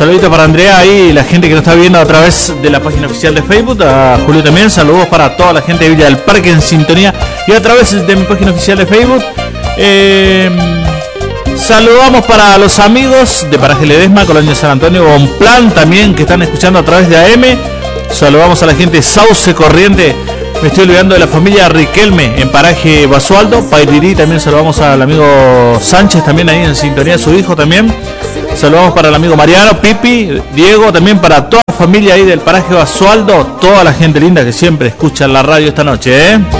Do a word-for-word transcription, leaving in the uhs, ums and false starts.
Saludito para Andrea y la gente que nos está viendo a través de la página oficial de Facebook. A Julio también, saludos para toda la gente de Villa del Parque en sintonía y a través de mi página oficial de Facebook. Eh, saludamos para los amigos de Paraje Ledesma, Colonia San Antonio, Bonplan también, que están escuchando a través de A M. Saludamos a la gente de Sauce Corriente. Me estoy olvidando de la familia Riquelme en Paraje Basualdo. Pairirí también saludamos al amigo Sánchez también ahí en sintonía, su hijo también. Saludamos para el amigo Mariano, Pipi, Diego, también para toda la familia ahí del Paraje Basualdo, toda la gente linda que siempre escucha la radio esta noche, ¿eh?